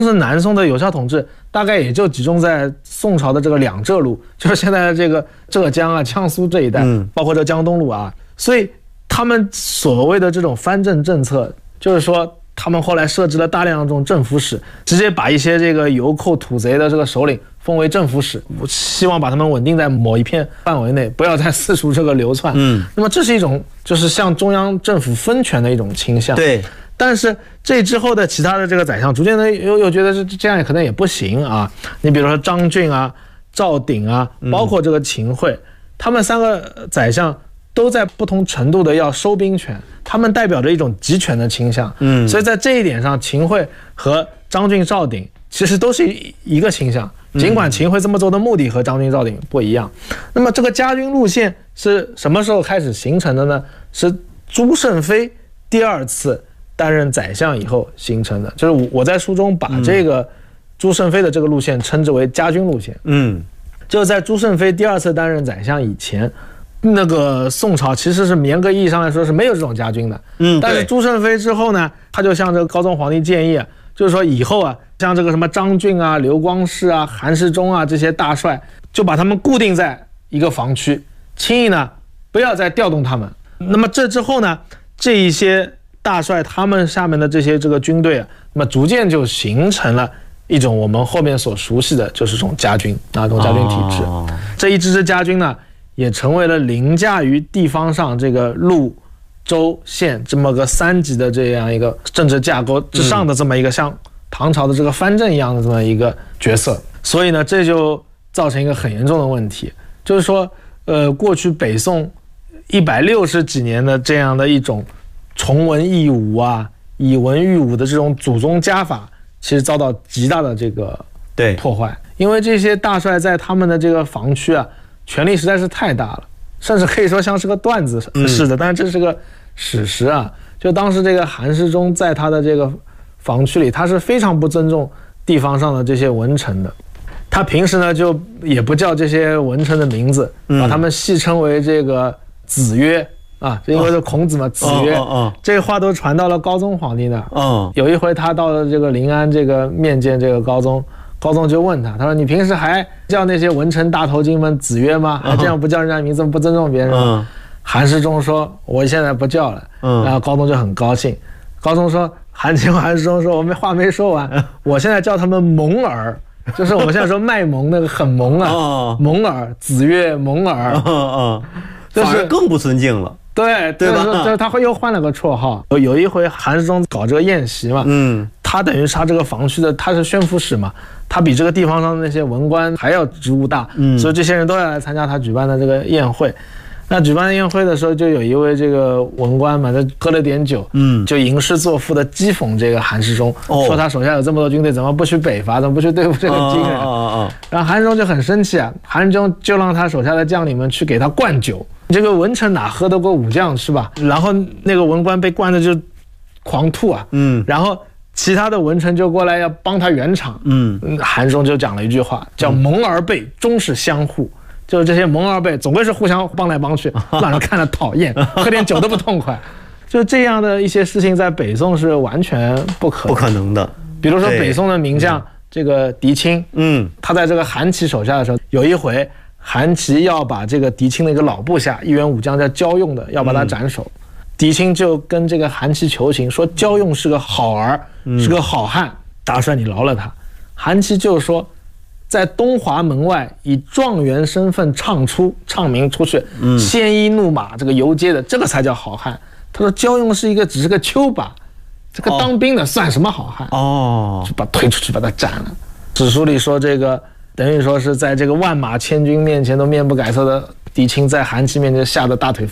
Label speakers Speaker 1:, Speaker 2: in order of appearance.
Speaker 1: 是南宋的有效统治大概也就集中在宋朝的这个两浙路，就是现在的这个浙江啊、江苏这一带，包括这江东路啊。所以他们所谓的这种藩镇政策，就是说他们后来设置了大量的这种政府使，直接把一些这个游寇土贼的这个首领封为政府使，希望把他们稳定在某一片范围内，不要再四处这个流窜。那么这是一种就是向中央政府分权的一种倾向。
Speaker 2: 对。
Speaker 1: 但是这之后的其他的这个宰相，逐渐的又觉得是这样，可能也不行啊。你比如说张俊啊、赵鼎啊，包括这个秦桧，他们3个宰相都在不同程度的要收兵权，他们代表着一种集权的倾向。所以在这一点上，秦桧和张俊、赵鼎其实都是一个倾向，尽管秦桧这么做的目的和张俊、赵鼎不一样。那么这个家军路线是什么时候开始形成的呢？是朱胜非第2次担任宰相以后形成的。就是我在书中把这个朱胜非的这个路线称之为家军路线。就在朱胜非第2次担任宰相以前，那个宋朝其实是严格意义上来说是没有这种家军的。但是朱胜非之后呢，他就向这个高宗皇帝建议啊，就是说以后啊，像这个什么张俊啊、刘光世啊、韩世忠啊这些大帅，就把他们固定在一个防区，轻易呢不要再调动他们。那么这之后呢，这一些大帅他们下面的这些这个军队啊，那么逐渐就形成了一种我们后面所熟悉的就是这种家军啊，这种家军体制。这一支家军呢，也成为了凌驾于地方上这个路、州、县这么个3级的这样一个政治架构之上的这么一个像唐朝的这个藩镇一样的这么一个角色。所以呢，这就造成一个很严重的问题，就是说，过去北宋160几年的这样的一种崇文抑武啊、以文御武的这种祖宗家法，其实遭到极大的这个破坏。因为这些大帅在他们的这个防区啊，权力实在是太大了，甚至可以说像是个段子似的，但是这是个史实啊。就当时这个韩世忠在他的这个防区里，他是非常不尊重地方上的这些文臣的。他平时呢就也不叫这些文臣的名字，把他们戏称为这个子曰啊，因为是孔子嘛，子曰，这话都传到了高宗皇帝那儿。有一回他到了这个临安这个面见这个高宗，高宗就问他，他说你平时还叫那些文臣大头巾们子曰吗？还这样不叫人家名字，不尊重别人吗？韩世忠说我现在不叫了。然后高宗就很高兴，高宗说韩世忠说我们话没说完，我现在叫他们蒙儿，就是我们现在说卖萌那个很萌啊，蒙儿，子曰蒙儿。
Speaker 2: 反而更不尊敬了。
Speaker 1: 对吧？就是他又换了个绰号。有一回韩世忠搞这个宴席嘛，他等于是他这个防区的，他是宣抚使嘛，他比这个地方上的那些文官还要职务大，所以这些人都要来参加他举办的这个宴会。那举办宴会的时候，就有一位这个文官嘛，他喝了点酒，就吟诗作赋的讥讽这个韩世忠，说他手下有这么多军队，怎么不去北伐，怎么不去对付这个金人？然后韩世忠就很生气啊，韩世忠就让他手下的将领们去给他灌酒。这个文臣哪喝得过武将是吧？然后那个文官被灌的就狂吐啊，然后其他的文臣就过来要帮他圆场，韩世忠就讲了一句话，叫蒙儿辈终是相互。就是这些蒙儿辈总归是互相帮来帮去，让人看了讨厌，喝点酒都不痛快。就这样的一些事情在北宋是完全不可能的。比如说北宋的名将这个狄青，他在这个韩琦手下的时候，有一回韩琦要把这个狄青的一个老部下，一员武将叫焦用的，要把他斩首。狄青就跟这个韩琦求情，说焦用是个好儿，是个好汉，大帅你饶了他。韩琦就说，在东华门外以状元身份唱名出去，鲜衣怒马这个游街的，这个才叫好汉。他说焦用只是个丘把，这个当兵的算什么好汉？就把推出去把他斩了。史书里说这个等于说是在这个万马千军面前都面不改色的狄青，在韩琦面前吓得大腿